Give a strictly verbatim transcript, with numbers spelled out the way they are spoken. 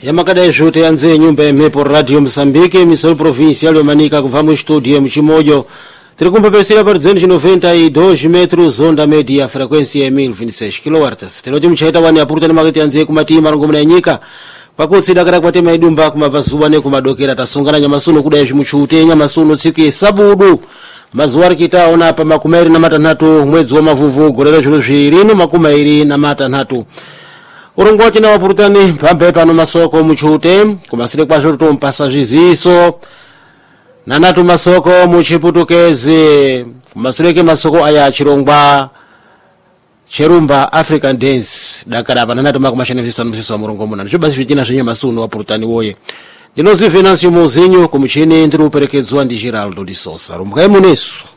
yamakada ejute yanze nyumba ya Mepo Radio Msambike misol provincial yomanika kuvamu studio mchimojo tirikumpa pesira par duzentos e noventa e dois metros onda média frequência mil e vinte e seis kilohertz teloti mchaita wani apurta ni makati yanze kumati marungumuna yanyika pakutsi dakara kwa tema idumba kumavazuwa ne kumadokera tasungana nyamasuno kuda yezhimuchute nyamasuno tsiku yesabudu mazuwari kitaona apa makumairi na matanhatu mwezi wa mavuvu gorero zviro zvirino makumairi na matanhatu urongo wachina wapurutani pambe pano masoko muchute kumasire kwazvo tompasa zviziso nanatu masoko muchiputukezi kumasireke masoko aya chirongwa cherumba African Dance dakara apa nanatu makumashana visano msiso wa murongo muna nicho basi vichina zhenye masuno wapurutani woye Dinozi Venancio Mozinho kumuchini ndiru uperekedzwa ndi Geraldo de Sousa rumbukai munesu